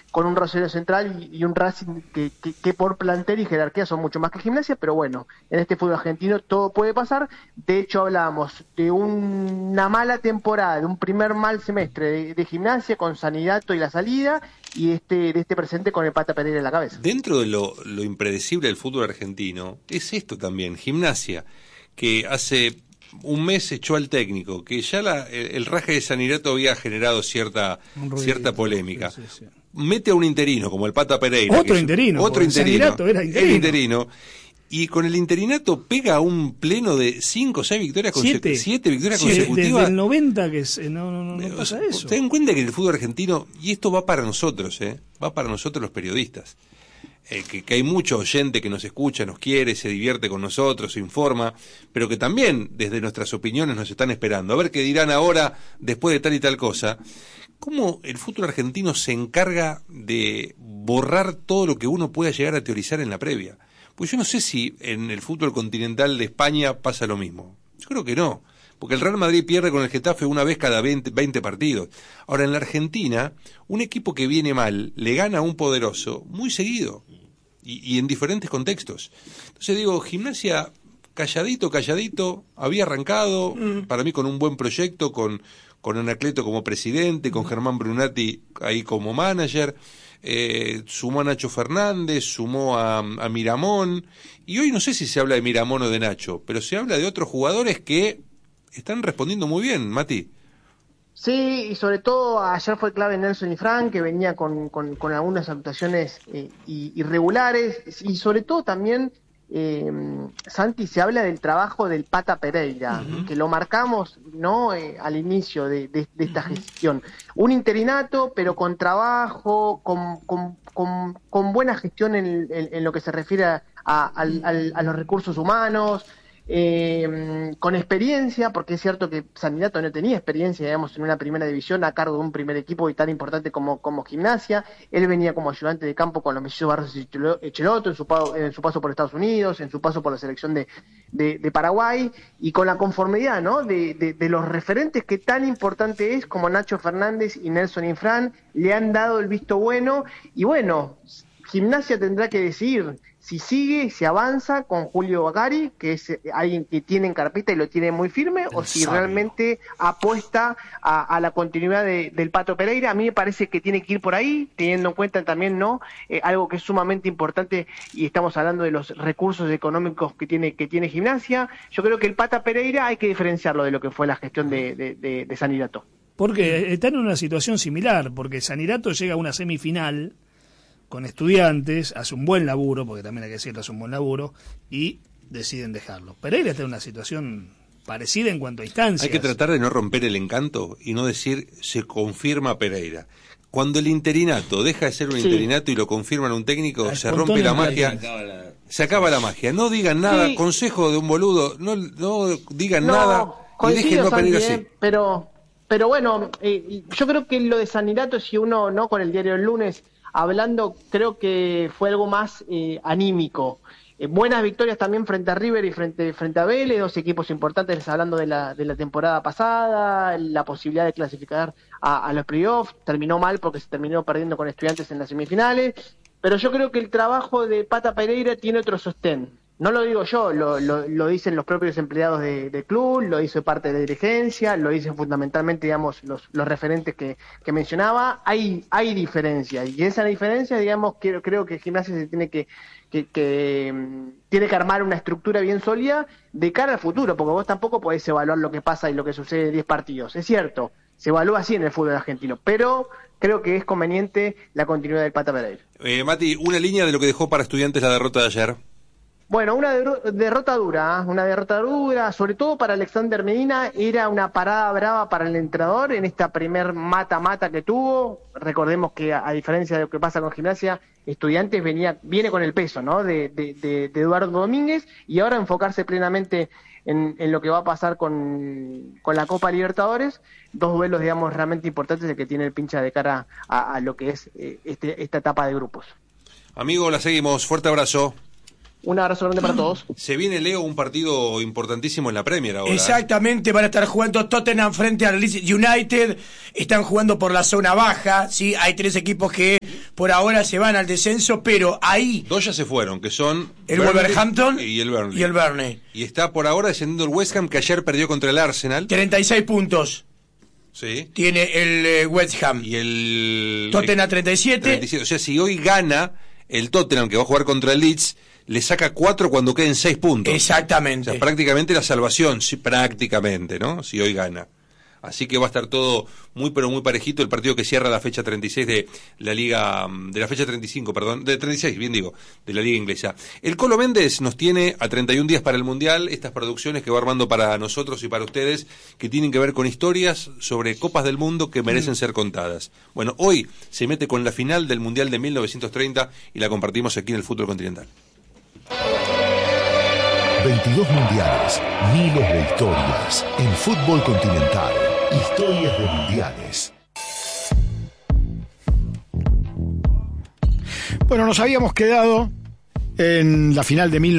con un Rosario Central y un Racing que por plantel y jerarquía son mucho más que Gimnasia, pero bueno, en este fútbol argentino todo puede pasar. De hecho, hablábamos de una mala temporada, de un primer mal semestre de Gimnasia con Sanirato y la salida, y de este presente con el Pata Pereira en la cabeza. Dentro de lo impredecible del fútbol argentino, es esto también, Gimnasia, que hace un mes echó al técnico, que ya el raje de Sanirato había generado cierta polémica. Sí. Mete a un interino como el Pata Pereira. Otro interino. Sanirato era interino. El interino. Y con el interinato pega un pleno de 5 o 6 victorias consecutivas. 7 victorias consecutivas. Desde el 90 que no pasa eso. Ten en cuenta que en el fútbol argentino, y esto va para nosotros, va para nosotros los periodistas, que hay mucho oyente que nos escucha, nos quiere, se divierte con nosotros, se informa, pero que también desde nuestras opiniones nos están esperando. A ver qué dirán ahora, después de tal y tal cosa. ¿Cómo el fútbol argentino se encarga de borrar todo lo que uno pueda llegar a teorizar en la previa? Pues yo no sé si en el fútbol continental de España pasa lo mismo. Yo creo que no, porque el Real Madrid pierde con el Getafe una vez cada 20 partidos. Ahora, en la Argentina, un equipo que viene mal le gana a un poderoso muy seguido y en diferentes contextos. Entonces digo, Gimnasia calladito, había arrancado, para mí con un buen proyecto, con Anacleto como presidente, con Germán Brunati ahí como manager, sumó a Nacho Fernández, sumó a Miramón, y hoy no sé si se habla de Miramón o de Nacho, pero se habla de otros jugadores que están respondiendo muy bien, Mati. Sí, y sobre todo ayer fue clave Nelson Infran, que venía con algunas actuaciones irregulares, y sobre todo también Santi, se habla del trabajo del Pata Pereira, que lo marcamos, ¿no? Al inicio de esta gestión. Un interinato, pero con trabajo, con buena gestión en lo que se refiere a los recursos humanos, con experiencia, porque es cierto que Sanirato no tenía experiencia, digamos, en una primera división a cargo de un primer equipo y tan importante como Gimnasia. Él venía como ayudante de campo con los mellizos Barros y Echeloto en su paso por Estados Unidos, en su paso por la selección de Paraguay, y con la conformidad, ¿no? de los referentes que tan importante es como Nacho Fernández y Nelson Infran, le han dado el visto bueno, y bueno, Gimnasia tendrá que decidir si sigue, si avanza con Julio Bacari, que es alguien que tiene en carpeta y lo tiene muy firme, o si realmente apuesta a la continuidad del Pato Pereira. A mí me parece que tiene que ir por ahí, teniendo en cuenta también, ¿no? Algo que es sumamente importante, y estamos hablando de los recursos económicos que tiene Gimnasia. Yo creo que el Pata Pereira hay que diferenciarlo de lo que fue la gestión de Sanirato. Porque está en una situación similar, porque Sanirato llega a una semifinal con Estudiantes, hace un buen laburo, porque también hay que decirlo, hace un buen laburo, y deciden dejarlo. Pereira está en una situación parecida en cuanto a instancias. Hay que tratar de no romper el encanto y no decir se confirma Pereira. Cuando el interinato deja de ser un interinato y lo confirman un técnico, se rompe la magia, se acaba la magia. No digan nada, consejo de un boludo, no digan nada y déjenlo a Pereira así. Pero bueno, yo creo que lo de Sanirato, si uno, ¿no? Con el diario El Lunes hablando, creo que fue algo más anímico. Buenas victorias también frente a River y frente a Vélez, dos equipos importantes, hablando de la temporada pasada, la posibilidad de clasificar a los playoffs. Terminó mal porque se terminó perdiendo con Estudiantes en las semifinales, pero yo creo que el trabajo de Pata Pereira tiene otro sostén. No lo digo yo, lo dicen los propios empleados del club, lo dice parte de la dirigencia, lo dicen fundamentalmente, digamos, los referentes que mencionaba. Hay diferencias, y esa diferencia, digamos, creo que Gimnasia se tiene que armar una estructura bien sólida de cara al futuro, porque vos tampoco podés evaluar lo que pasa y lo que sucede en 10 partidos. Es cierto, se evalúa así en el fútbol argentino, pero creo que es conveniente la continuidad del Pata Pereira. Mati, una línea de lo que dejó para Estudiantes la derrota de ayer. Bueno, una derrota dura, sobre todo para Alexander Medina. Era una parada brava para el entrenador en esta primer mata-mata que tuvo. Recordemos que, a diferencia de lo que pasa con Gimnasia, Estudiantes viene con el peso, ¿no? de Eduardo Domínguez, y ahora enfocarse plenamente en lo que va a pasar con la Copa Libertadores. Dos duelos, digamos, realmente importantes que tiene el pincha de cara a lo que es esta etapa de grupos. Amigo, la seguimos. Fuerte abrazo. Un abrazo grande para todos. Se viene, Leo, un partido importantísimo en la Premier ahora. Exactamente, van a estar jugando Tottenham frente al Leeds United. Están jugando por la zona baja, ¿sí? Hay tres equipos que por ahora se van al descenso, pero ahí... 2 ya se fueron, que son... El Wolverhampton y el Burnley. Y el Burnley. Y está por ahora descendiendo el West Ham, que ayer perdió contra el Arsenal. 36 puntos. Sí. Tiene el West Ham. Y el... Tottenham 37. O sea, si hoy gana el Tottenham, que va a jugar contra el Leeds, le saca 4 cuando queden 6 puntos. Exactamente. O sea, prácticamente la salvación, sí, prácticamente, ¿no? Si hoy gana. Así que va a estar todo muy pero muy parejito, el partido que cierra la fecha 36 de la Liga, de la fecha 35, perdón, de 36, bien digo, de la Liga Inglesa. El Colo Méndez nos tiene a 31 días para el Mundial, estas producciones que va armando para nosotros y para ustedes, que tienen que ver con historias sobre Copas del Mundo que merecen ser contadas. Bueno, hoy se mete con la final del Mundial de 1930 y la compartimos aquí en el Fútbol Continental. 22 mundiales, miles de historias en Fútbol Continental. Historias de mundiales. Bueno, nos habíamos quedado en la final de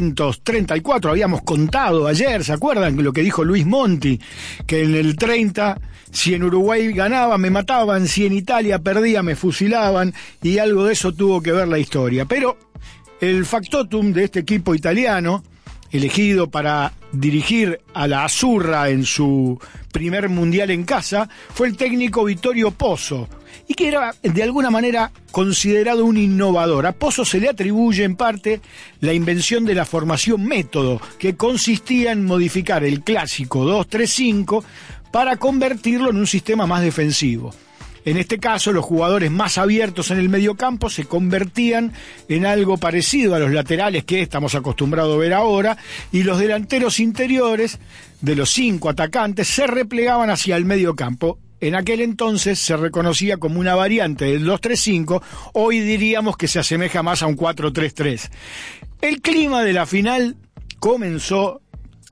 1934, habíamos contado ayer, ¿se acuerdan lo que dijo Luis Monti? Que en el 30, si en Uruguay ganaba, me mataban, si en Italia perdía, me fusilaban, y algo de eso tuvo que ver la historia. Pero el factotum de este equipo italiano, elegido para dirigir a la Azzurra en su primer mundial en casa, fue el técnico Vittorio Pozzo, y que era de alguna manera considerado un innovador. A Pozzo se le atribuye en parte la invención de la formación método, que consistía en modificar el clásico 2-3-5 para convertirlo en un sistema más defensivo. En este caso, los jugadores más abiertos en el mediocampo se convertían en algo parecido a los laterales que estamos acostumbrados a ver ahora, y los delanteros interiores de los 5 atacantes se replegaban hacia el mediocampo. En aquel entonces se reconocía como una variante del 2-3-5, hoy diríamos que se asemeja más a un 4-3-3. El clima de la final comenzó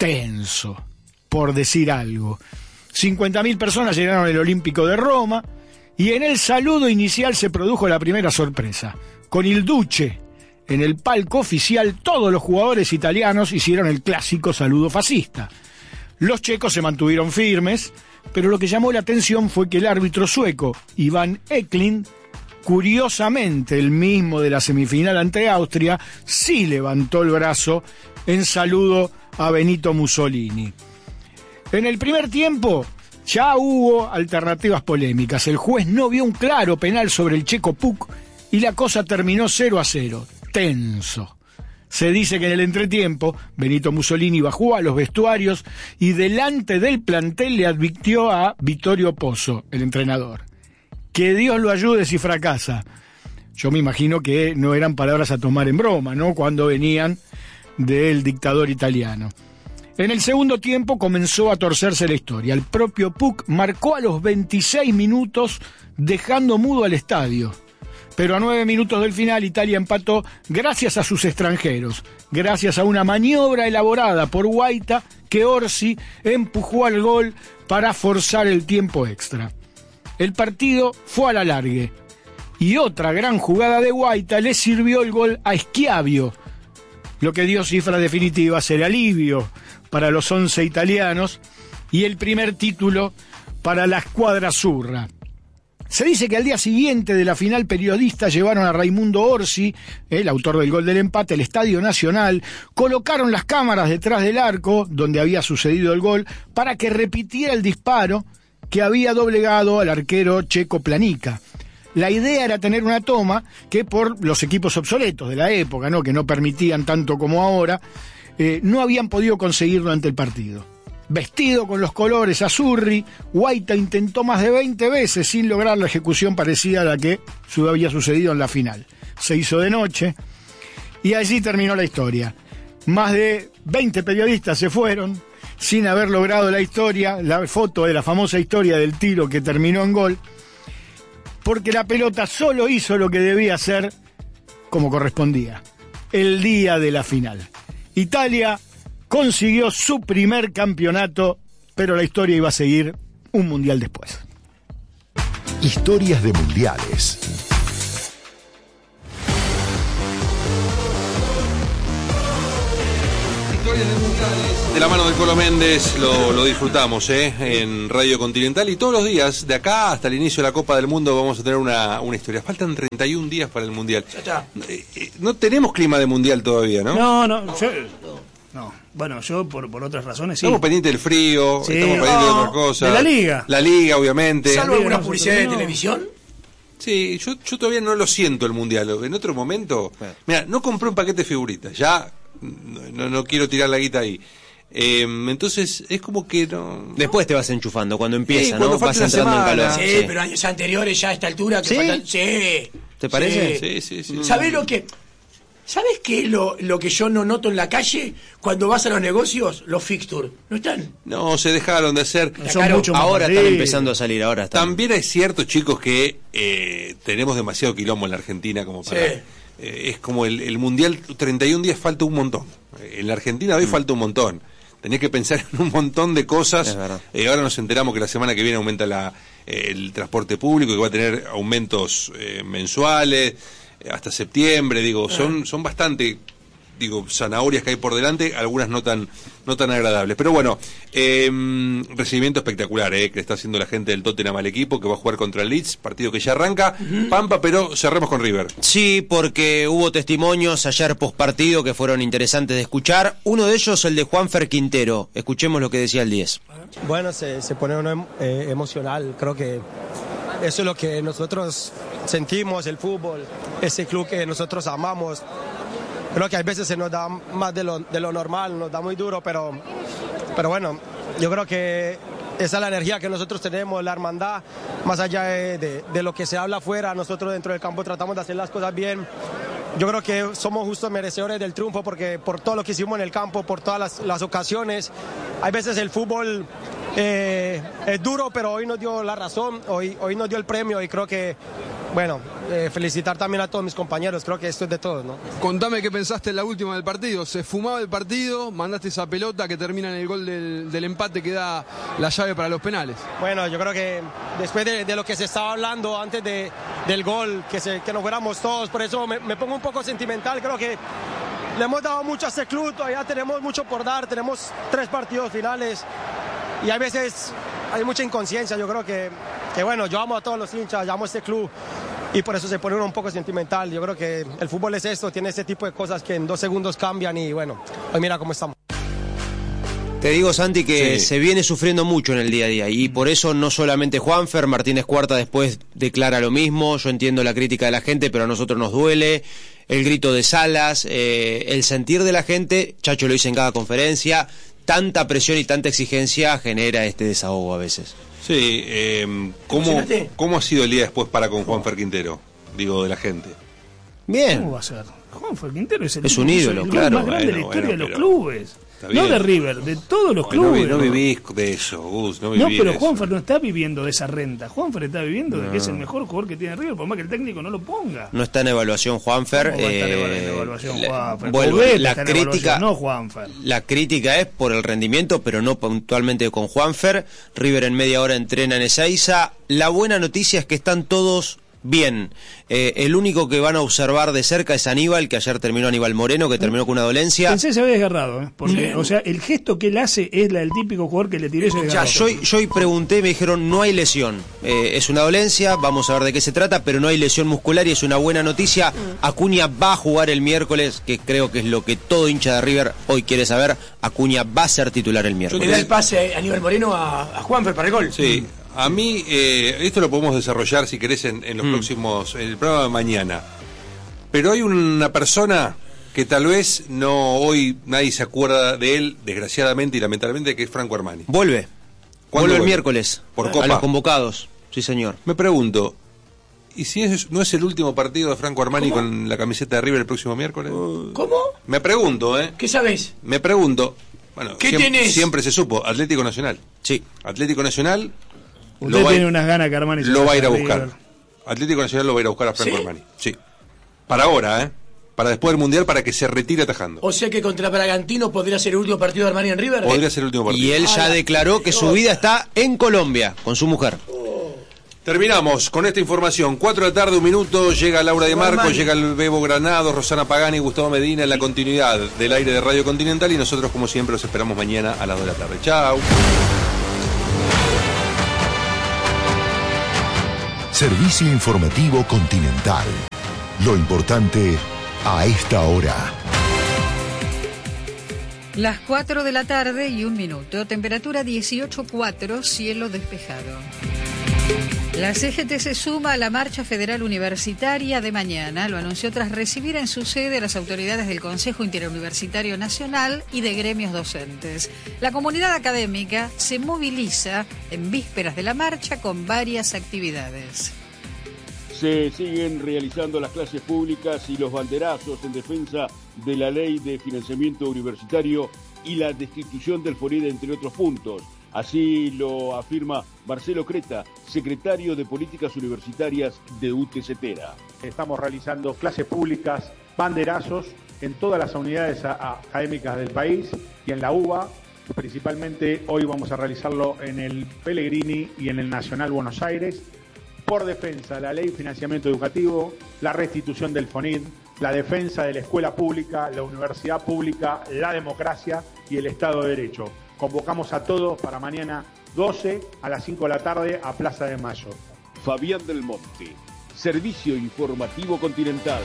tenso, por decir algo. 50.000 personas llegaron al Olímpico de Roma, y en el saludo inicial se produjo la primera sorpresa. Con il Duce en el palco oficial, todos los jugadores italianos hicieron el clásico saludo fascista. Los checos se mantuvieron firmes, pero lo que llamó la atención fue que el árbitro sueco, Iván Eklund, curiosamente el mismo de la semifinal ante Austria, sí levantó el brazo en saludo a Benito Mussolini. En el primer tiempo ya hubo alternativas polémicas. El juez no vio un claro penal sobre el checo Puk y la cosa terminó 0-0. Tenso. Se dice que en el entretiempo Benito Mussolini bajó a los vestuarios y delante del plantel le advirtió a Vittorio Pozzo, el entrenador: que Dios lo ayude si fracasa. Yo me imagino que no eran palabras a tomar en broma, ¿no?, cuando venían del dictador italiano. En el segundo tiempo comenzó a torcerse la historia. El propio Puk marcó a los 26 minutos, dejando mudo al estadio. Pero a 9 minutos del final Italia empató gracias a sus extranjeros, gracias a una maniobra elaborada por Guaita que Orsi empujó al gol para forzar el tiempo extra. El partido fue a la largue y otra gran jugada de Guaita le sirvió el gol a Schiavio, lo que dio cifra definitiva ser alivio para los 11 italianos y el primer título para la escuadra azzurra. Se dice que al día siguiente de la final periodistas llevaron a Raimundo Orsi, el autor del gol del empate, al Estadio Nacional, colocaron las cámaras detrás del arco donde había sucedido el gol para que repitiera el disparo que había doblegado al arquero checo Planica. La idea era tener una toma que, por los equipos obsoletos de la época, ¿no?, que no permitían tanto como ahora, no habían podido conseguirlo ante el partido. Vestido con los colores azzurri, Guaita intentó más de 20 veces sin lograr la ejecución parecida a la que había sucedido en la final. Se hizo de noche y allí terminó la historia. Más de 20 periodistas se fueron sin haber logrado la historia, la foto de la famosa historia del tiro que terminó en gol, porque la pelota solo hizo lo que debía hacer como correspondía, el día de la final. Italia consiguió su primer campeonato, pero la historia iba a seguir un mundial después. Historias de mundiales. Historias de mundiales. De la mano de Colo Méndez lo disfrutamos en Radio Continental, y todos los días, de acá hasta el inicio de la Copa del Mundo, vamos a tener una historia. Faltan 31 días para el Mundial. No tenemos clima de Mundial todavía, ¿no? No. Bueno, yo por otras razones sí. Estamos pendientes del frío, Sí. estamos pendientes de otras cosas. De la Liga. La Liga, obviamente. ¿Salvo alguna no, publicidad de no. televisión? Sí, yo todavía no lo siento el Mundial. En otro momento, mira, no compré un paquete de figuritas, ya no quiero tirar la guita ahí. Entonces es como que no. Después te vas enchufando cuando empieza, cuando ¿no? Vas falta una entrando en semana. calor. Sí, pero años anteriores ya a esta altura que ¿Sí? faltan... Sí. ¿Te parece? Sí. ¿Sabés qué es lo que yo no noto en la calle cuando vas a los negocios? Los fixtures. ¿No están? No, se dejaron de hacer. Son Claro, mucho más Ahora están fáciles. empezando a salir, ahora están. También es cierto, chicos, que tenemos demasiado quilombo en la Argentina como para... Sí. Es como el Mundial, 31 días falta un montón. En la Argentina hoy falta un montón. Tenés que pensar en un montón de cosas. Es verdad. Ahora nos enteramos que la semana que viene aumenta el transporte público, que va a tener aumentos mensuales hasta septiembre. Son bastante, zanahorias que hay por delante, algunas no tan agradables. Pero bueno, recibimiento espectacular que le está haciendo la gente del Tottenham al equipo, que va a jugar contra el Leeds, partido que ya arranca. Pampa, pero cerremos con River. Sí, porque hubo testimonios ayer postpartido que fueron interesantes de escuchar. Uno de ellos, el de Juanfer Quintero. Escuchemos lo que decía el 10. Bueno, se pone uno emocional. Creo que eso es lo que nosotros sentimos, el fútbol, ese club que nosotros amamos. Creo que a veces se nos da más de lo normal, nos da muy duro, pero bueno, yo creo que esa es la energía que nosotros tenemos, la hermandad, más allá de lo que se habla afuera, nosotros dentro del campo tratamos de hacer las cosas bien. Yo creo que somos justos merecedores del triunfo porque por todo lo que hicimos en el campo, por todas las ocasiones. Hay veces el fútbol es duro, pero hoy nos dio la razón, hoy nos dio el premio y creo que, bueno, felicitar también a todos mis compañeros, creo que esto es de todos, ¿no? Contame qué pensaste en la última del partido. Se fumaba el partido, mandaste esa pelota que termina en el gol del empate que da la llave para los penales. Bueno, yo creo que después de lo que se estaba hablando antes del gol, que nos fuéramos todos, por eso me pongo un poco sentimental. Creo que le hemos dado mucho a este club, todavía tenemos mucho por dar, tenemos 3 partidos finales y a veces hay mucha inconsciencia. Yo creo que bueno, yo amo a todos los hinchas, yo amo a este club y por eso se pone uno un poco sentimental. Yo creo que el fútbol es esto, tiene ese tipo de cosas que en 2 segundos cambian y bueno, hoy mira cómo estamos. Te digo, Santi, que Sí. se viene sufriendo mucho en el día a día y por eso no solamente Juanfer, Martínez Cuarta después declara lo mismo. Yo entiendo la crítica de la gente, pero a nosotros nos duele. El grito de Salas, el sentir de la gente, Chacho lo dice en cada conferencia, tanta presión y tanta exigencia genera este desahogo a veces. Sí, ¿cómo ha sido el día después para con Juanfer Quintero? Digo, de la gente. Bien. ¿Cómo va a ser? Juanfer Quintero es un ídolo, el claro. más grande de la Bueno, historia de los pero clubes. está No bien. de River, de todos los clubes. No vivís de eso, Gus, no vivís No, pero de eso. Juanfer no está viviendo de esa renta. Juanfer está viviendo de que es el mejor jugador que tiene River, por más que el técnico no lo ponga. No está en evaluación Juanfer. ¿Cómo va a estar en evaluación Juanfer? Vuelvo, Coudet la está en crítica, evaluación, no Juanfer. la crítica es por el rendimiento, pero no puntualmente con Juanfer. River en media hora entrena en Ezeiza. La buena noticia es que están todos bien. El único que van a observar de cerca es Aníbal, que ayer terminó Aníbal Moreno, que terminó con una dolencia. Pensé que se había desgarrado, porque, o sea, el gesto que él hace es la del típico jugador que le tiré ese Ya, desgarrado. yo hoy pregunté, me dijeron no hay lesión, es una dolencia, vamos a ver de qué se trata, pero no hay lesión muscular y es una buena noticia. Acuña va a jugar el miércoles, que creo que es lo que todo hincha de River hoy quiere saber. Acuña va a ser titular el Le miércoles. da el pase a Aníbal Moreno a Juanfer para el gol. Sí, a mí, esto lo podemos desarrollar si querés en los próximos, en el programa de mañana. Pero hay una persona que tal vez hoy nadie se acuerda de él, desgraciadamente y lamentablemente, que es Franco Armani. Vuelve ¿Cuándo el vuelve? miércoles ¿Por Copa? a los convocados, sí señor. Me pregunto, ¿y si no es el último partido de Franco Armani con la camiseta de River el próximo miércoles? ¿Cómo? Me pregunto, ¿Qué sabés? Me pregunto. Bueno, ¿Qué tenés? Siempre se supo, Atlético Nacional. Sí. Atlético Nacional Usted tiene unas ganas que Armani se lo va a ir a vaya buscar. River. Atlético Nacional lo va a ir a buscar a Franco ¿Sí? Armani. Sí. Para ahora, para después del Mundial, para que se retire atajando. O sea que contra Bragantino podría ser el último partido de Armani en River. Podría ser el último partido. Y él ya declaró que su vida está en Colombia con su mujer. Terminamos con esta información. 4 de la tarde, 1 minuto, llega Laura de Marco, llega el Bebo Granado, Rosana Pagani y Gustavo Medina en la continuidad del aire de Radio Continental, y nosotros, como siempre, los esperamos mañana a las 2 de la tarde. Chao. Servicio informativo Continental. Lo importante a esta hora. Las 4 de la tarde y 1 minuto, temperatura 18,4, cielo despejado. La CGT se suma a la Marcha Federal Universitaria de mañana, lo anunció tras recibir en su sede a las autoridades del Consejo Interuniversitario Nacional y de gremios docentes. La comunidad académica se moviliza en vísperas de la marcha con varias actividades. Se siguen realizando las clases públicas y los banderazos en defensa de la ley de financiamiento universitario y la destitución del FONID, entre otros puntos. Así lo afirma Marcelo Creta, secretario de Políticas Universitarias de UTCTERA. Estamos realizando clases públicas, banderazos en todas las unidades académicas del país y en la UBA. Principalmente hoy vamos a realizarlo en el Pellegrini y en el Nacional Buenos Aires, por defensa de la ley de financiamiento educativo, la restitución del FONID, la defensa de la escuela pública, la universidad pública, la democracia y el Estado de Derecho. Convocamos a todos para mañana 12 a las 5 de la tarde a Plaza de Mayo. Fabián del Monte, Servicio Informativo Continental.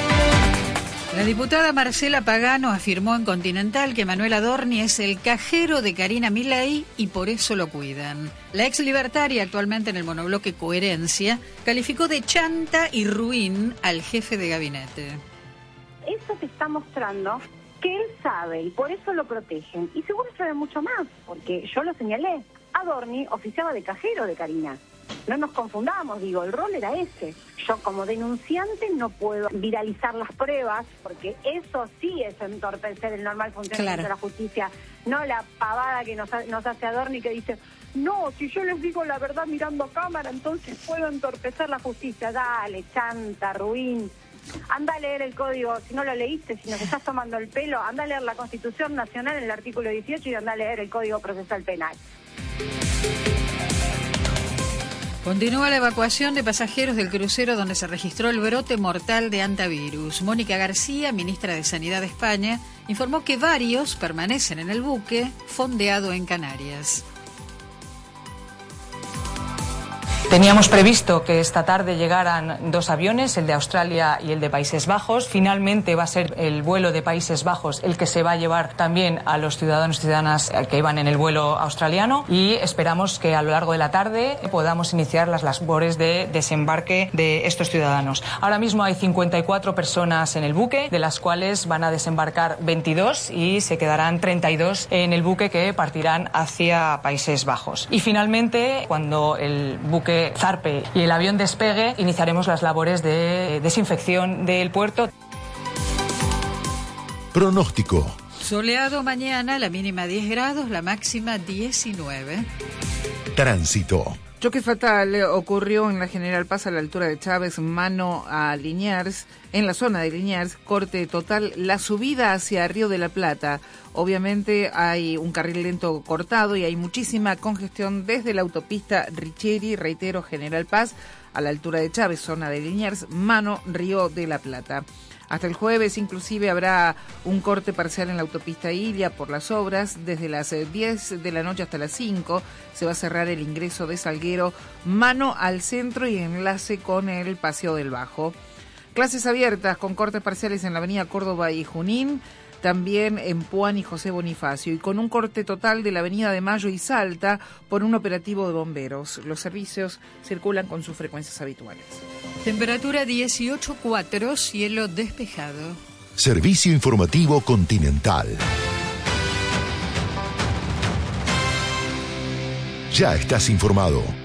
La diputada Marcela Pagano afirmó en Continental que Manuel Adorni es el cajero de Karina Milei y por eso lo cuidan. La ex libertaria, actualmente en el monobloque Coherencia, calificó de chanta y ruin al jefe de gabinete. Eso te está mostrando que él sabe y por eso lo protegen. Y seguro sabe mucho más, porque yo lo señalé. Adorni oficiaba de cajero de Karina. No nos confundamos, digo, el rol era ese. Yo como denunciante no puedo viralizar las pruebas, porque eso sí es entorpecer el normal funcionamiento de la justicia, no la pavada que nos hace Adorni, que dice, no, si yo les digo la verdad mirando cámara, entonces puedo entorpecer la justicia. Dale, chanta, ruin. Anda a leer el código, si no lo leíste, si nos estás tomando el pelo, anda a leer la Constitución Nacional en el artículo 18 y anda a leer el Código Procesal Penal. Continúa la evacuación de pasajeros del crucero donde se registró el brote mortal de hantavirus. Mónica García, ministra de Sanidad de España, informó que varios permanecen en el buque fondeado en Canarias. Teníamos previsto que esta tarde llegaran 2 aviones, el de Australia y el de Países Bajos. Finalmente va a ser el vuelo de Países Bajos el que se va a llevar también a los ciudadanos y ciudadanas que iban en el vuelo australiano, y esperamos que a lo largo de la tarde podamos iniciar las labores de desembarque de estos ciudadanos. Ahora mismo hay 54 personas en el buque, de las cuales van a desembarcar 22 y se quedarán 32 en el buque que partirán hacia Países Bajos. Y finalmente, cuando el buque zarpe y el avión despegue, iniciaremos las labores de desinfección del puerto. Pronóstico. Soleado mañana, la mínima 10 grados, la máxima 19. Tránsito. Choque fatal ocurrió en la General Paz a la altura de Chávez, mano a Liniers, en la zona de Liniers, corte total, la subida hacia Río de la Plata. Obviamente hay un carril lento cortado y hay muchísima congestión desde la autopista Richieri, reitero, General Paz, a la altura de Chávez, zona de Liniers, mano Río de la Plata. Hasta el jueves inclusive habrá un corte parcial en la autopista Ilia por las obras. Desde las 10 de la noche hasta las 5 se va a cerrar el ingreso de Salguero, mano al centro y enlace con el Paseo del Bajo. Clases abiertas con cortes parciales en la avenida Córdoba y Junín, también en Puan y José Bonifacio, y con un corte total de la avenida de Mayo y Salta por un operativo de bomberos. Los servicios circulan con sus frecuencias habituales. Temperatura 18,4, cielo despejado. Servicio informativo Continental. Ya estás informado.